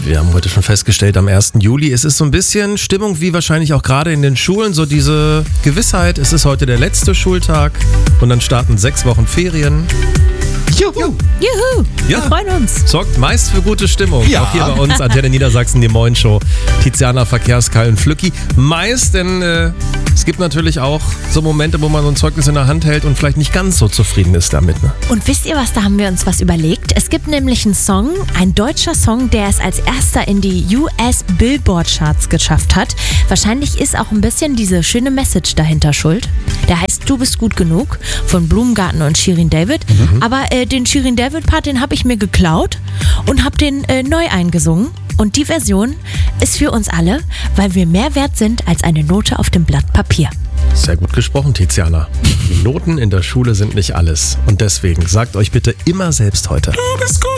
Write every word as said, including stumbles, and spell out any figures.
Wir haben heute schon festgestellt, am ersten Juli, es ist so ein bisschen Stimmung wie wahrscheinlich auch gerade in den Schulen, so diese Gewissheit, es ist heute der letzte Schultag und dann starten sechs Wochen Ferien. Juhu! Juhu! Ja. Wir freuen uns. Sorgt meist für gute Stimmung. Ja. Auch hier bei uns, Antenne Niedersachsen, die Moin Show. Tiziana, Verkehrskai und Flücki. Meist, denn äh, es gibt natürlich auch so Momente, wo man so ein Zeugnis in der Hand hält und vielleicht nicht ganz so zufrieden ist damit. Ne? Und wisst ihr was, da haben wir uns was überlegt. Es gibt nämlich einen Song, ein deutscher Song, der es als erster in die U S Billboard Charts geschafft hat. Wahrscheinlich ist auch ein bisschen diese schöne Message dahinter schuld. Der heißt Du bist gut genug von Blumengarten und Shirin David. Mhm. Aber äh, den Shirin David Part, den habe ich mir geklaut und habe den äh, neu eingesungen. Und die Version ist für uns alle, weil wir mehr wert sind als eine Note auf dem Blatt Papier. Sehr gut gesprochen, Tiziana. Die Noten in der Schule sind nicht alles. Und deswegen sagt euch bitte immer selbst heute. Du bist gut